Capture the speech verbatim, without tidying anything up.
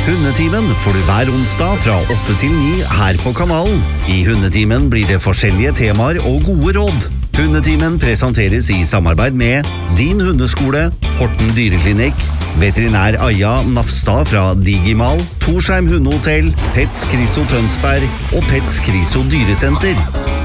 Hundetimen får du hver onsdag fra åtte til ni her på kanalen. I Hundetimen blir det forskjellige temaer og gode råd. Hundetimen presenteres i samarbeid med Din Hundeskole, Horten Dyreklinikk, Veterinær Aja Nafstad fra Digimal, Torsheim Hundehotell, Pets Kriso Tønsberg og Pets Kriso Dyresenter.